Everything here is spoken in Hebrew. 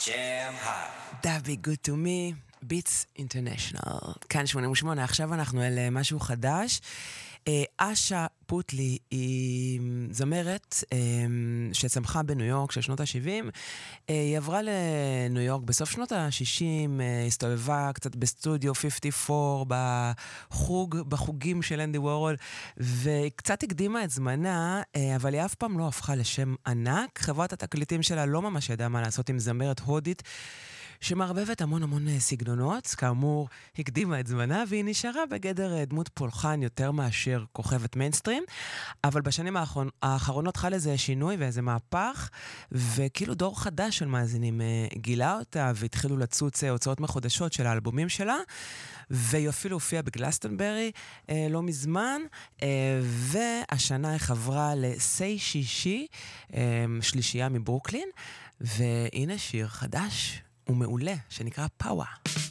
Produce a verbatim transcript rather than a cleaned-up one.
Jam hot. That be good to me, Beats International. כאן שמונים ושמונה, עכשיו אנחנו על משהו חדש. אשה פוטלי היא זמרת שצמחה בניו יורק של שנות ה-שבעים. היא עברה לניו יורק בסוף שנות ה-שישים, הסתובבה קצת בסטודיו חמישים וארבע, בחוג, בחוגים של אנדי וורול, וקצת הקדימה את זמנה, אבל היא אף פעם לא הפכה לשם ענק. חברת התקליטים שלה לא ממש ידעה מה לעשות עם זמרת הודית, שמערבבת המון המון סגנונות. כאמור, הקדימה את זמנה, והיא נשארה בגדר דמות פולחן יותר מאשר כוכבת מיינסטרים, אבל בשנים האחרון, האחרונות חל איזה שינוי ואיזה מהפך, וכאילו דור חדש של מאזינים גילה אותה, והתחילו לצוץ הוצאות מחודשות של האלבומים שלה, והיא אפילו הופיעה בגלסטנברי אה, לא מזמן, אה, והשנה היא חברה לסי שישי, אה, שלישייה מברוקלין, והנה שיר חדש ומעולה שנקרא פאווה.